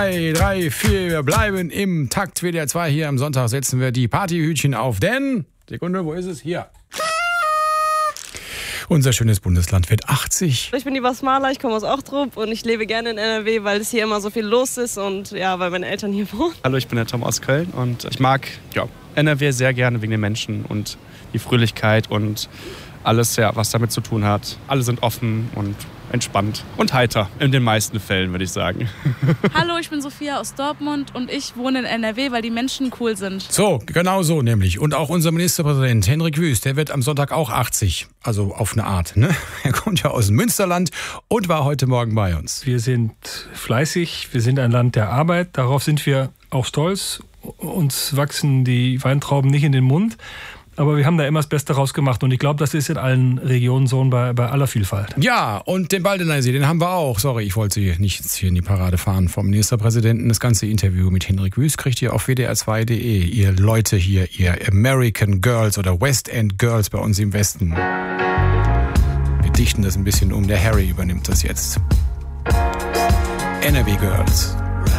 3, 4, wir bleiben im Takt. WDR 2 hier am Sonntag setzen wir die Partyhütchen auf, denn, Sekunde, wo ist es? Hier. Unser schönes Bundesland wird 80. Ich bin die Basmala, ich komme aus Ochtrup und ich lebe gerne in NRW, weil es hier immer so viel los ist und ja, weil meine Eltern hier wohnen. Hallo, ich bin der Tom aus Köln und ich mag NRW sehr gerne wegen den Menschen und die Fröhlichkeit und alles, was damit zu tun hat. Alle sind offen und entspannt und heiter, in den meisten Fällen, würde ich sagen. Hallo, ich bin Sophia aus Dortmund und ich wohne in NRW, weil die Menschen cool sind. So, genau so nämlich. Und auch unser Ministerpräsident Henrik Wüst, der wird am Sonntag auch 80. Also auf eine Art, ne? Er kommt ja aus dem Münsterland und war heute Morgen bei uns. Wir sind fleißig, wir sind ein Land der Arbeit. Darauf sind wir auch stolz. Uns wachsen die Weintrauben nicht in den Mund. Aber wir haben da immer das Beste rausgemacht und ich glaube, das ist in allen Regionen so bei aller Vielfalt. Ja, und den Baldeneysee, den haben wir auch. Sorry, ich wollte Sie nicht jetzt hier in die Parade fahren vom Ministerpräsidenten. Das ganze Interview mit Henrik Wüst kriegt ihr auf wdr2.de. Ihr Leute hier, ihr American Girls oder West End Girls bei uns im Westen. Wir dichten das ein bisschen um. Der Harry übernimmt das jetzt. NRW Girls.